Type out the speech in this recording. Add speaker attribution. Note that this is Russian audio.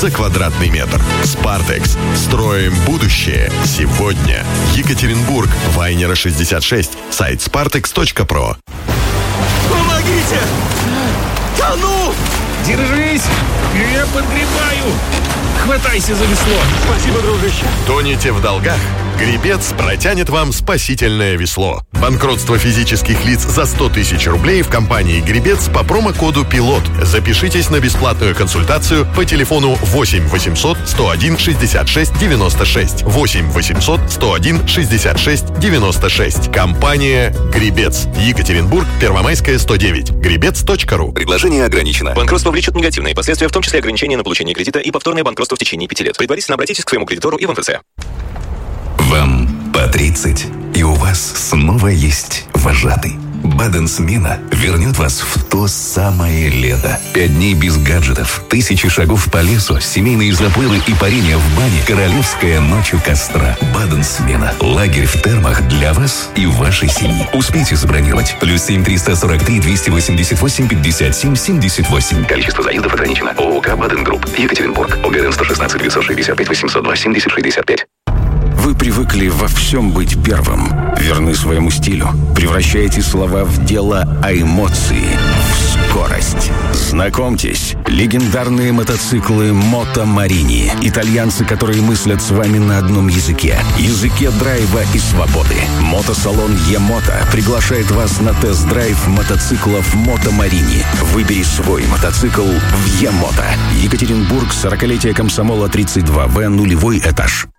Speaker 1: за квадратный метр. «Спартекс». Строим будущее. Сегодня. Екатеринбург. Вайнера 66. Сайт spartex.pro.
Speaker 2: Помогите! Тону!
Speaker 3: Держись! Я подгребаю! Хватайся за весло!
Speaker 2: Спасибо, дружище!
Speaker 1: Тонете в долгах? Гребец протянет вам спасительное весло. Банкротство физических лиц за 100 тысяч рублей в компании «Гребец» по промокоду «Пилот». Запишитесь на бесплатную консультацию по телефону 8 800 101 66 96. 8 800 101 66 96. Компания «Гребец». Екатеринбург, Первомайская, 109. Гребец.ру.
Speaker 4: Предложение ограничено. Банкротство влечет негативные последствия, в том числе ограничение на получение кредита и повторное банкротство в течение 5 лет. Предварительно обратитесь к своему кредитору и в МФЦ.
Speaker 5: Вам по 30, и у вас снова есть вожатый. Баден-смена вернет вас в то самое лето. 5 дней без гаджетов, 1000 шагов по лесу, семейные заплывы и парение в бане, королевская ночь у костра. Баден-смена. Лагерь в термах для вас и вашей семьи. Успейте забронировать. +7 343 288 57 78.
Speaker 4: Количество заездов ограничено. ООК «Баден Групп». Екатеринбург. ОГРН 116 965 802 70 65.
Speaker 6: Вы привыкли во всем быть первым, верны своему стилю, превращаете слова в дело, а эмоции в скорость. Знакомьтесь, легендарные мотоциклы Moto Marini. Итальянцы, которые мыслят с вами на одном языке драйва и свободы. Мотосалон Емото приглашает вас на тест-драйв мотоциклов Moto Marini. Выбери свой мотоцикл в Емото. Екатеринбург, 40-летие комсомола 32В, нулевой этаж.